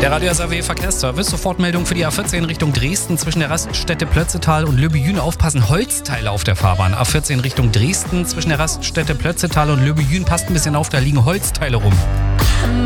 Der Radio SAW Verkehrsservice, Sofortmeldung für die A14 Richtung Dresden zwischen der Raststätte Plötzetal und Löbejün. Aufpassen, Holzteile auf der Fahrbahn. A14 Richtung Dresden zwischen der Raststätte Plötzetal und Löbejün. Passt ein bisschen auf, da liegen Holzteile rum.